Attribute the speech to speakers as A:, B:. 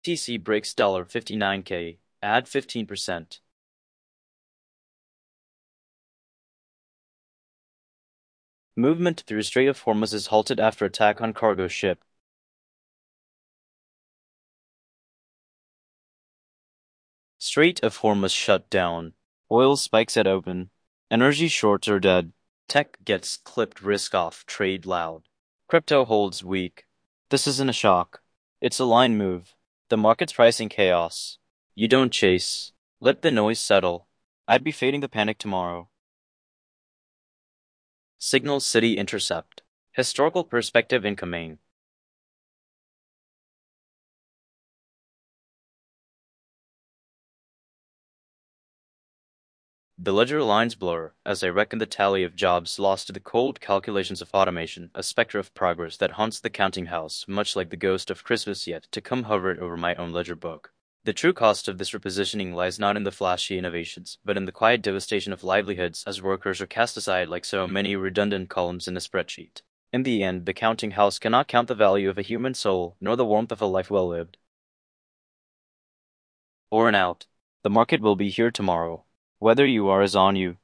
A: TC breaks $59K, add 15%. Movement through Strait of Hormuz is halted after attack on cargo ship. Strait of Hormuz shut down. Oil spikes at open. Energy shorts are dead. Tech gets clipped, risk off, trade loud. Crypto holds weak. This isn't a shock. It's a line move. The market's pricing chaos. You don't chase. Let the noise settle. I'd be fading the panic tomorrow. Signal City Intercept. Historical perspective incoming. The ledger lines blur as I reckon the tally of jobs lost to the cold calculations of automation, a specter of progress that haunts the counting house, much like the ghost of Christmas yet to come hovered over my own ledger book. The true cost of this repositioning lies not in the flashy innovations, but in the quiet devastation of livelihoods as workers are cast aside like so many redundant columns in a spreadsheet. In the end, the counting house cannot count the value of a human soul, nor the warmth of a life well lived. Or an out. The market will be here tomorrow. Whether you are is on you.